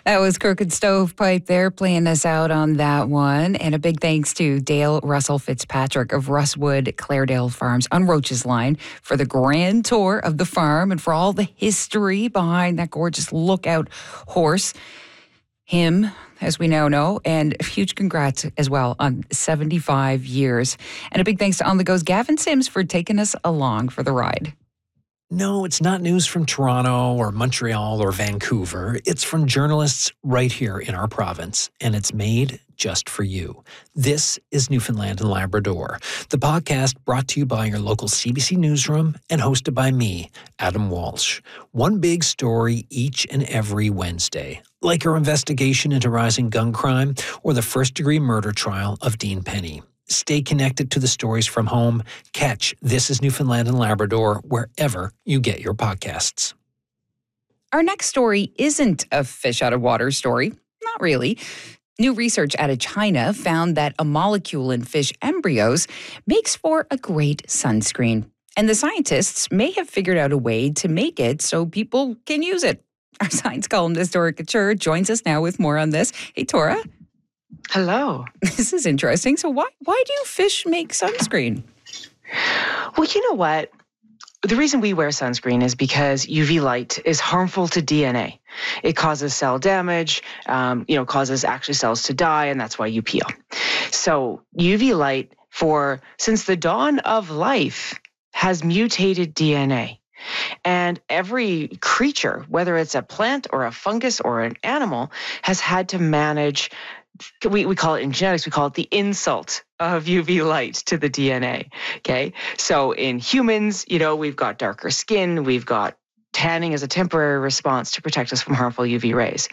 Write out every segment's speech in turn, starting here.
That was Crooked Stovepipe there playing us out on that one. And a big thanks to Dale Russell Fitzpatrick of Russwood Claredale Farms on Roach's Line for the grand tour of the farm and for all the history behind that gorgeous lookout horse. Him, as we now know, and a huge congrats as well on 75 years. And a big thanks to On the Go's Gavin Sims for taking us along for the ride. No, it's not news from Toronto or Montreal or Vancouver. It's from journalists right here in our province, and it's made just for you. This is Newfoundland and Labrador, the podcast brought to you by your local CBC newsroom and hosted by me, Adam Walsh. One big story each and every Wednesday, like our investigation into rising gun crime or the first-degree murder trial of Dean Penny. Stay connected to the stories from home. Catch This is Newfoundland and Labrador wherever you get your podcasts. Our next story isn't a fish out of water story. Not really. New research out of China found that a molecule in fish embryos makes for a great sunscreen. And the scientists may have figured out a way to make it so people can use it. Our science columnist, Tora Couture, joins us now with more on this. Hey, Tora. Hello. This is interesting. So why do fish make sunscreen? Well, you know what? The reason we wear sunscreen is because UV light is harmful to DNA. It causes cell damage, causes actually cells to die, and that's why you peel. So UV light, since the dawn of life, has mutated DNA. And every creature, whether it's a plant or a fungus or an animal, has had to manage. We call it in genetics, we call it the insult of UV light to the DNA, okay? So in humans, we've got darker skin, we've got tanning as a temporary response to protect us from harmful UV rays.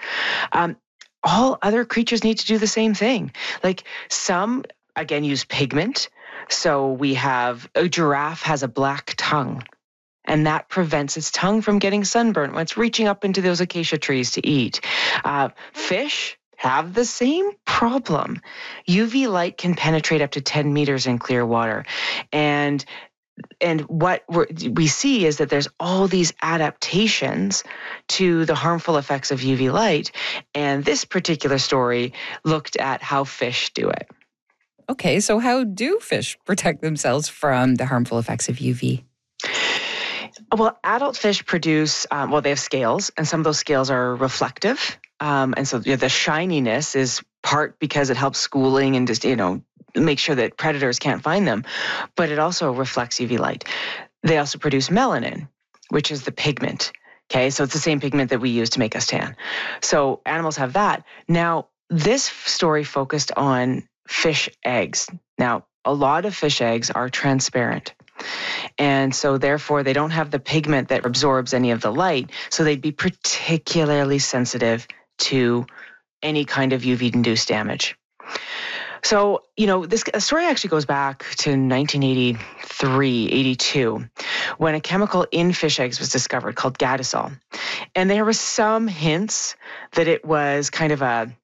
All other creatures need to do the same thing. Like some, again, use pigment. So we have, a giraffe has a black tongue, and that prevents its tongue from getting sunburnt when it's reaching up into those acacia trees to eat. Fish have the same problem. UV light can penetrate up to 10 meters in clear water. And what we see is that there's all these adaptations to the harmful effects of UV light. And this particular story looked at how fish do it. Okay, so how do fish protect themselves from the harmful effects of UV? Well, adult fish produce, they have scales, and some of those scales are reflective. And so the shininess is part because it helps schooling and just, make sure that predators can't find them. But it also reflects UV light. They also produce melanin, which is the pigment. Okay, so it's the same pigment that we use to make us tan. So animals have that. Now, this story focused on fish eggs. Now, a lot of fish eggs are transparent. And so therefore, they don't have the pigment that absorbs any of the light. So they'd be particularly sensitive to any kind of UV-induced damage. So, this story actually goes back to 1983, 82, when a chemical in fish eggs was discovered called Gadisol. And there were some hints that it was kind of a